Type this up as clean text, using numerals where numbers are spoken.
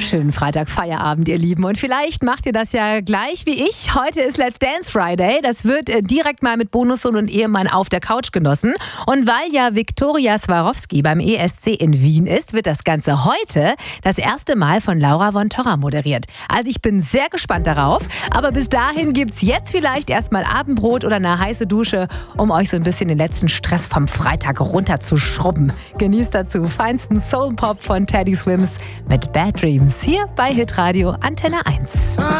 Schönen Freitag-Feierabend, ihr Lieben. Und vielleicht macht ihr das ja gleich wie ich. Heute ist Let's Dance Friday. Das wird direkt mal mit Bonussohn und Ehemann auf der Couch genossen. Und weil ja Viktoria Swarovski beim ESC in Wien ist, wird das Ganze heute das erste Mal von Laura von Torra moderiert. Also ich bin sehr gespannt darauf. Aber bis dahin gibt's jetzt vielleicht erstmal Abendbrot oder eine heiße Dusche, um euch so ein bisschen den letzten Stress vom Freitag runterzuschrubben. Genießt dazu feinsten Soul Pop von Teddy Swims mit Bad Dreams hier bei Hitradio Antenne 1.